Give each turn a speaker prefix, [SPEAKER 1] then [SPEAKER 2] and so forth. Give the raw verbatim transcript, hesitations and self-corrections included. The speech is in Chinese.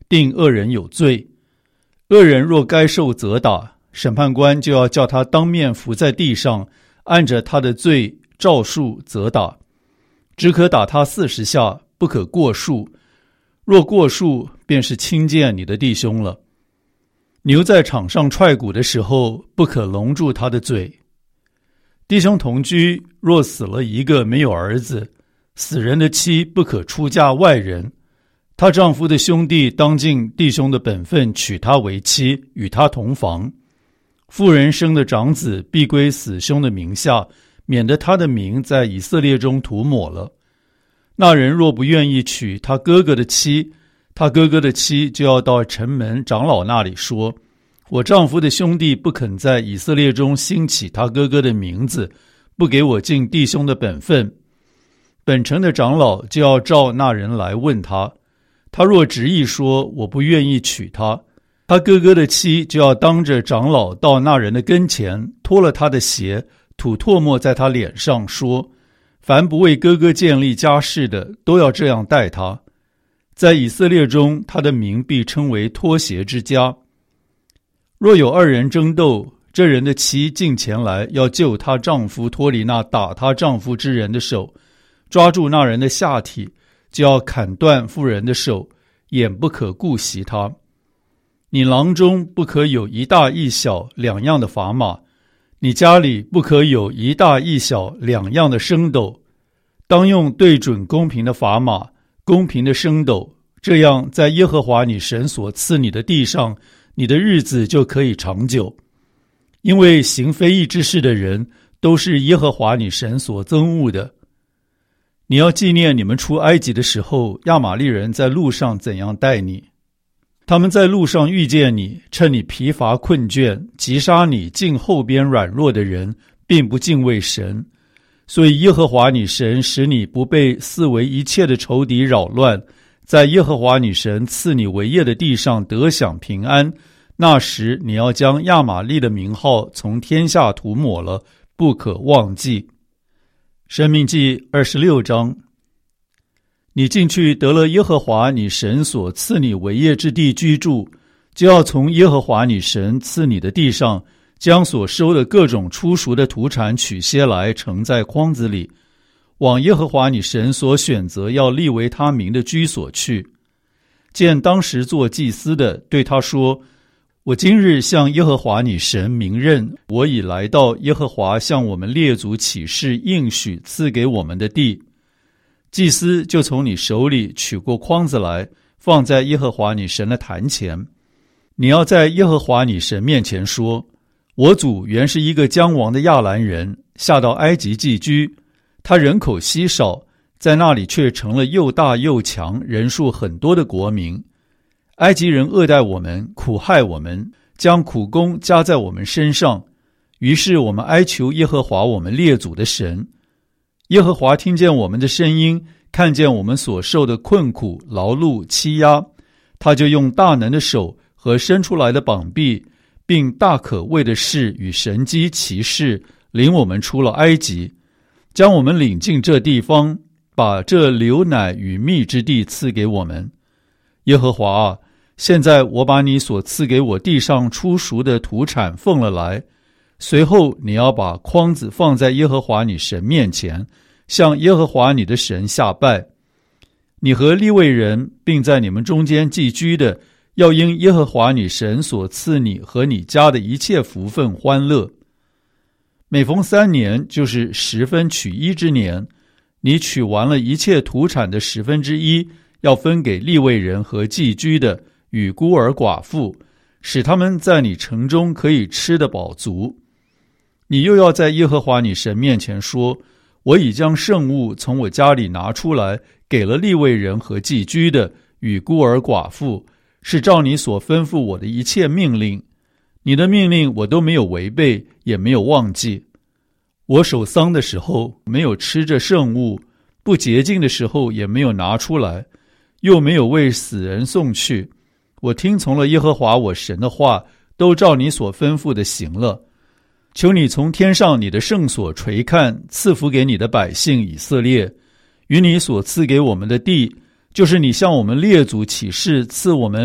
[SPEAKER 1] 定恶人有罪。恶人若该受责打，审判官就要叫他当面伏在地上，按着他的罪照数责打，只可打他四十下，不可过数。若过数，便是轻贱你的弟兄了。牛在场上踹鼓的时候，不可笼住他的嘴。弟兄同居，若死了一个没有儿子，死人的妻不可出嫁外人，她丈夫的兄弟当尽弟兄的本分，娶她为妻，与她同房。妇人生的长子必归死兄的名下，免得他的名在以色列中涂抹了。那人若不愿意娶他哥哥的妻，他哥哥的妻就要到城门长老那里说，我丈夫的兄弟不肯在以色列中兴起他哥哥的名字，不给我尽弟兄的本分。本城的长老就要召那人来问他，他若执意说我不愿意娶他，他哥哥的妻就要当着长老到那人的跟前，脱了他的鞋，吐唾沫在他脸上，说，凡不为哥哥建立家室的，都要这样待他。在以色列中，他的名必称为脱鞋之家。若有二人争斗，这人的妻进前来，要救她丈夫脱离那打她丈夫之人的手，抓住那人的下体，就要砍断妇人的手，眼不可顾惜他。你囊中不可有一大一小两样的砝码，你家里不可有一大一小两样的升斗，当用对准公平的砝码，公平的升斗，这样在耶和华你神所赐你的地上，你的日子就可以长久。因为行非义之事的人，都是耶和华你神所憎恶的。你要纪念你们出埃及的时候，亚玛力人在路上怎样待你。他们在路上遇见你，趁你疲乏困倦，击杀你近后边软弱的人，并不敬畏神。所以耶和华你神使你不被四围一切的仇敌扰乱，在耶和华你神赐你为业的地上得享平安。那时你要将亚玛力的名号从天下涂抹了，不可忘记。申命记二十六章。你进去得了耶和华你神所赐你为业之地居住，就要从耶和华你神赐你的地上，将所收的各种出熟的土产取些来，盛在筐子里，往耶和华你神所选择要立为他名的居所去。见当时做祭司的，对他说，我今日向耶和华你神明认，我已来到耶和华向我们列祖起誓应许赐给我们的地。祭司就从你手里取过筐子来，放在耶和华你神的坛前。你要在耶和华你神面前说，我祖原是一个将亡的亚兰人，下到埃及寄居，他人口稀少，在那里却成了又大又强，人数很多的国民。埃及人恶待我们，苦害我们，将苦工加在我们身上。于是我们哀求耶和华我们列祖的神。耶和华听见我们的声音，看见我们所受的困苦、劳碌、欺压，他就用大能的手和伸出来的膀臂，并大可畏的事与神机奇事，领我们出了埃及，将我们领进这地方，把这流奶与蜜之地赐给我们。耶和华啊，现在我把你所赐给我地上出熟的土产奉了来，随后你要把筐子放在耶和华你神面前，向耶和华你的神下拜。你和利未人并在你们中间寄居的，要因耶和华你神所赐你和你家的一切福分欢乐。每逢三年，就是十分取一之年，你取完了一切土产的十分之一，要分给利未人和寄居的与孤儿寡妇，使他们在你城中可以吃得饱足。你又要在耶和华你神面前说，我已将圣物从我家里拿出来，给了利未人和寄居的与孤儿寡妇，是照你所吩咐我的一切命令。你的命令我都没有违背，也没有忘记。我守丧的时候没有吃这圣物，不洁净的时候也没有拿出来，又没有为死人送去。我听从了耶和华我神的话，都照你所吩咐的行了。求你从天上你的圣所垂看，赐福给你的百姓以色列，与你所赐给我们的地，就是你向我们列祖起誓赐我们